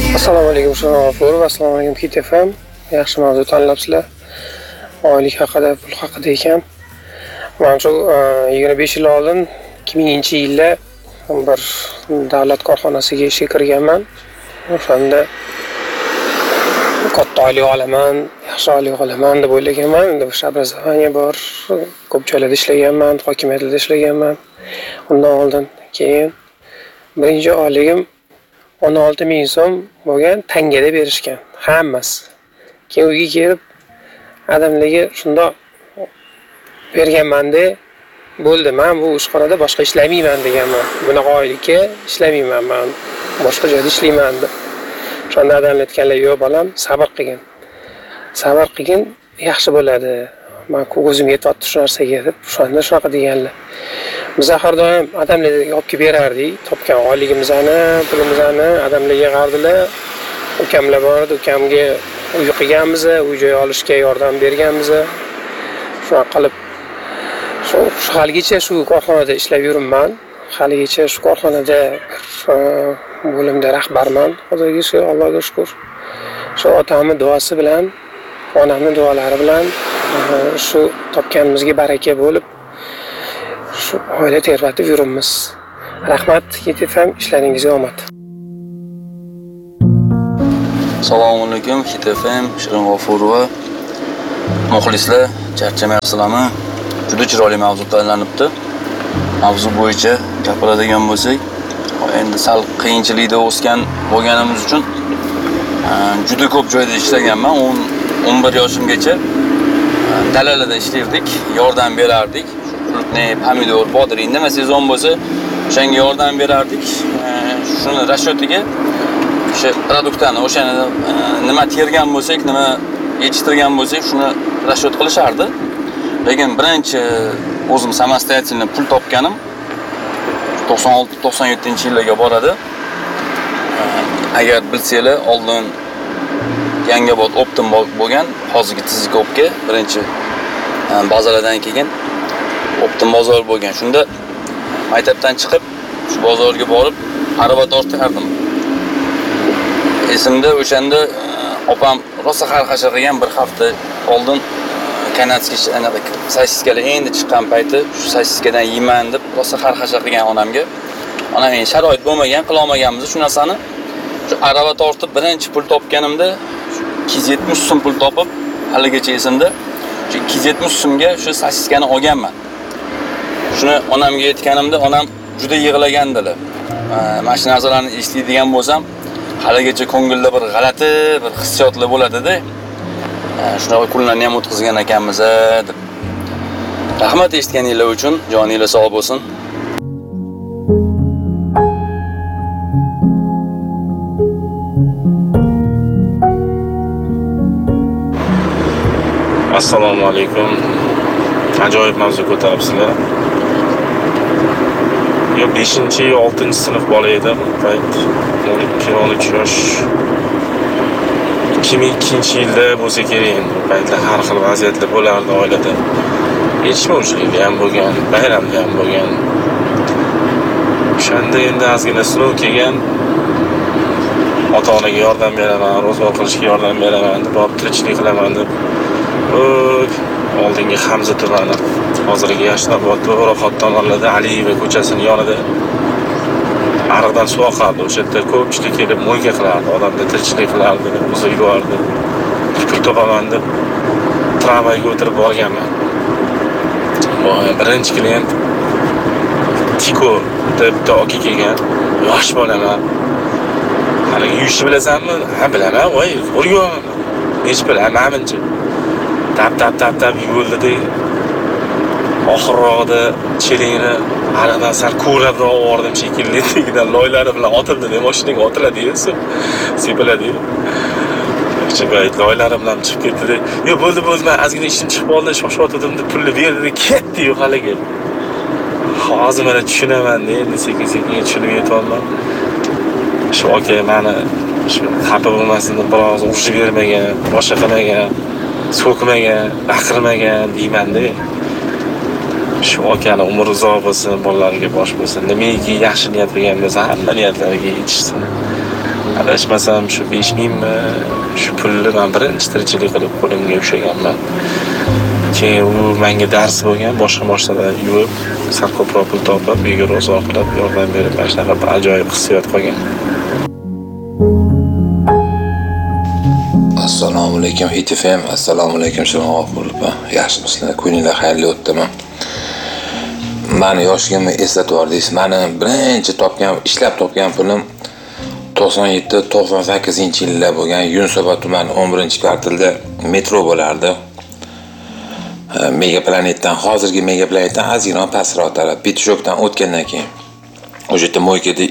Assalomu alaykum, Shanof. Assalomu alaykum, Hit FM. Yaxshi mavzu tanlabsizlar. Oylik haqida, pul haqida ekan. Men shu 25 yil oldin 2000-yilda bir davlat korxonasiga ishga kirganman. O'shanda katta oylik olaman, yaxshi oylik olaman deb o'ylaganman. Endi o'sha obrazovaniya bor, ko'p joylarda ishlaganman, hokimiyatlarda ishlaganman. Undan oldin keyin birinchi oyligim 16,000 so'm bo'lgan, tangada berishgan hammasi. Keyin uyga kelib adamlarga shundoq berganman-da, bo'ldi. Men bu ishxonada boshqa ishlamayman deganman. Bunaqa oylikka ishlamayman men. Boshqa joyda ishlayman deb. Shunda adamlar aytganlar, "Yo'q bolam, sabr qilgin. Sabr qilgin, yaxshi bo'ladi. Men ko'zim yetyapti shu narsaga" deb, shunda shunaqa deganlar. Biz har doim odamlarga olib kelib berardik, topgan oyligimizni, pulimizni odamlarga qardilar. Ukamlar bor edi, ukamga uy qilganmiz, uy joy olishga yordam berganmiz. Shunaqa qilib shu haligacha shu korxonada ishlab yuribman. Haligacha shu korxonada bo'limda rahbarman. Hozirgacha Allohga shukr. Shu otamning duosi bilan, onamning duolari bilan shu topganimizga baraka bo'lib shu oila terbatib yuribmiz. Rahmat, YTFM, ishlaringizga omad. Assalomu alaykum, YTFM, Shirin G'ofurova. Muxlislar, charchamayapsizlarmi? Juda chiroyli mavzu tanlanibdi. Mavzu bo'yicha gapiradigan bo'lsak, endi sal qiyinchilikda o'sgan bo'lganimiz uchun juda ko'p joyda ishlaganman. 11 yoshimgacha dalalarda ishlardik, yordam berardik. Pomidor, bodring nima sezon bo'lsa, o'shanga yordam berardik. Shuni rashotiga o'sha produktlarni, o'shani nima tergan bo'lsak, nima yetishtirgan bo'lsak, shuni rashot qilishardi. Lekin birinchi o'zim samostoятельно pul topganim 96-97-yillarga boradi. Agar bilsanglar, oldin Yangiobod Optim bo'lgan, hozirgi Tizikobga birinchi bozordan keyin Optim bozor bo'lgan. Shunda maktabdan chiqib, shu bozorga borib, arava tortardim. Esimda o'shanda opam rosa xarxasha qilgan, bir hafta oldin kanadskiy anaqa sosiskalar endi chiqqan payti shu sosiskadan yeyman deb rosa xarxasha qilgan onamga. Onam men sharoit bo'lmagan, qila olmaganmiz shu narsani. Shu arava tortib birinchi pul topganimda 270 so'm pul topib, haligacha esimda. Shu 270 so'mga shu sosiskani olganman. Shuni onamga aytganimda, onam juda yig'lagandilar. Mana shu narsalarni eshitadigan bo'lsam, haligacha ko'ngilda bir g'alati bir hissiyotlar bo'ladi-da. Shunaqa kunlarni ham o'tkazgan ekanmiz deb. Rahmat eshitganinglar uchun, joninglar sog' bo'lsin. Assalomu alaykum. Ajoyib mavzu ko'taribsizlar. Yo 5-6-sinf bola edim. Payt 12-13 yosh. 2002-yilda bo'lsa kerak. Paytda har xil vaziyatlar bo'lardi oilada. Yetishmovchilikda ham bo'lgan, bayramda ham bo'lgan. O'shanda endi ozgina sinov kelgan. Ota-onaga yordam beraman, ro'zg'or qilishga yordam beraman deb, tirikchilik qilaman deb. Oldingi Hamza tumani, hozirgi Yashnobod va Ro'xot tomonlarda Aliyeva ko'chasining yonida ariqdan suv oqardi. O'sha yerda ko'pchilik kelib mo'yga qilardi, odamlar tirikchilik qilardi, uzib yubordi. Pul topaman deb tramvayga o'tirib borganman. Birinchi klient Tiko deb aka kelgan, yosh bolaman. Hali yurishni bilasanmi? Ha, bilaman, voy, o'rganaman. Hech bilmaymanchi. Tap yuvildi. Oxirroqda chelingni ariqdan sal ko'rabroq bordim shekilli, degidan loylari bilan otildi, mashinaga otiladi-yu, sepiladi-yu. Chiqib loylari bilan chiqib ketdi. Yo, bo'ldi, men ozgina ishim chiqib qoldi, shoshib deb pulni berdi, ketdi-yu haliga. Hozir mana tushunaman-da, endi sekin-sekin tushunib yetyapman. Shu aka meni shu xafa bo'lmasin deb biroz urishib bermagan, boshqa qilmagan, so'kmagan, baqirmagan deyman-da. Shu akani umri uzoq bo'lsin, bolalariga bosh bo'lsin. Nimaiki yaxshi niyat qilgan bo'lsa, hamma niyatlariga yetishsin. adashmasam shu 5000 mi shu pulni men birinchi qilib qo'limga ushlaganman. Keyin u menga dars bo'lgan, boshqa narsalar yuvib, sal ko'proq pul topib, uyga ro'zg'or qilib, yordam berib, mana shunaqa ajoyib hissiyot qolgan. Assalomu alaykum HitFM, assalomu alaykum Shirmoq bo'libman. Yaxshimisizlar? Kuninglar xayrli o'tdimi? Meni yoshligimni eslatib yubordingiz. Meni birinchi ishlab topgan pulim 97-98-yillar bo'lgan. Yunusobod tumani 11-kvartalda metro bo'lardi. Megaplanetdan, hozirgi Megaplanetdan ozgina pastroq taraf, Petishokdan o'tgandan keyin o'sha yerda mo'ykada